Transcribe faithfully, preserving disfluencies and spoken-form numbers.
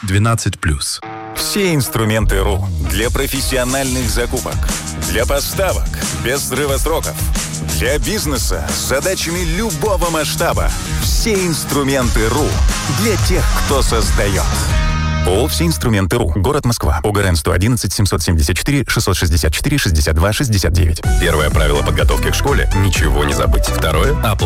двенадцать плюс. Все инструменты РУ для профессиональных закупок, для поставок без срыва сроков, для бизнеса с задачами любого масштаба. Все инструменты РУ для тех, кто создает. ООО «Все инструменты РУ». Город Москва. ОГРН сто одиннадцать семьсот семьдесят четыре шестьсот шестьдесят четыре шестьдесят два шестьдесят девять. Первое правило подготовки к школе – ничего не забыть. Второе –